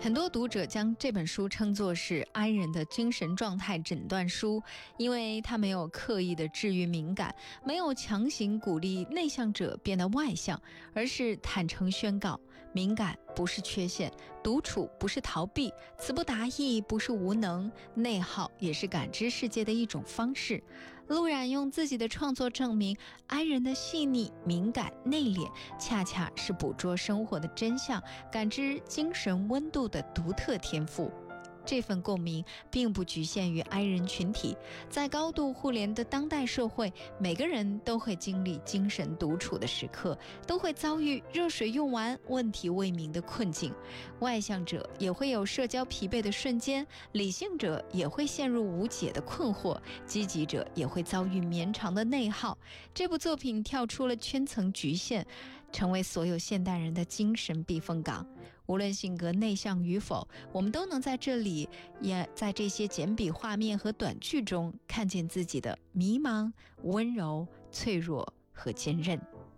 很多读者将这本书称作是 I 人的精神状态诊断书，因为它没有刻意的治愈敏感，没有强行鼓励内向者变得外向，而是坦诚宣告，敏感不是缺陷，独处不是逃避，词不达意不是无能，内耗也是感知世界的一种方式。陆冉用自己的创作证明， I 人的细腻、敏感、内敛，恰恰是捕捉生活的真相，感知精神温度的独特天赋。这份共鸣并不局限于 I 人群体，在高度互联的当代社会，每个人都会经历精神独处的时刻，都会遭遇热水用完问题未明的困境。外向者也会有社交疲惫的瞬间，理性者也会陷入无解的困惑，积极者也会遭遇绵长的内耗。这部作品跳出了圈层局限，成为所有现代人的精神避风港。无论性格内向与否，我们都能在这里，也在这些简笔画面和短句中看见自己的迷茫、温柔、脆弱和坚韧。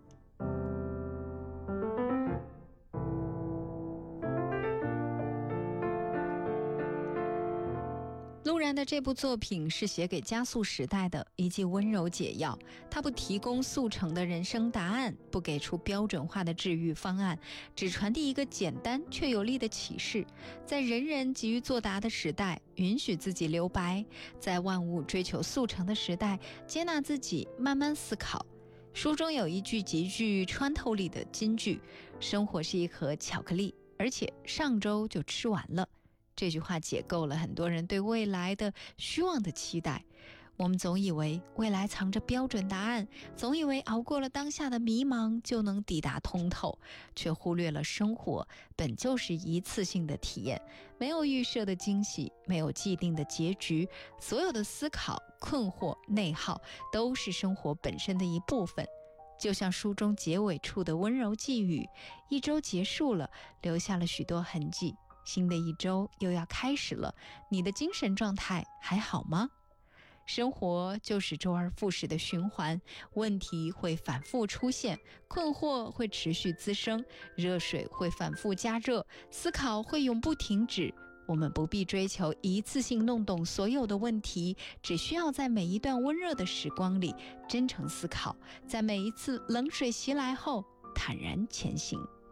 陆冉的这部作品是写给加速时代的一剂温柔解药，它不提供速成的人生答案，不给出标准化的治愈方案，只传递一个简单却有力的启示：在人人急于作答的时代，允许自己留白；在万物追求速成的时代，接纳自己慢慢思考。书中有一句极具穿透力的金句：生活是一盒巧克力，而且上周就吃完了。这句话解构了很多人对未来的虚妄的期待。我们总以为未来藏着标准答案，总以为熬过了当下的迷茫就能抵达通透，却忽略了生活本就是一次性的体验，没有预设的惊喜，没有既定的结局，所有的思考、困惑、内耗都是生活本身的一部分。就像书中结尾处的温柔寄语，一周结束了，留下了许多痕迹，新的一周又要开始了，你的精神状态还好吗？生活就是周而复始的循环，问题会反复出现，困惑会持续滋生，热水会反复加热，思考会永不停止。我们不必追求一次性弄懂所有的问题，只需要在每一段温热的时光里真诚思考，在每一次冷水袭来后坦然前行。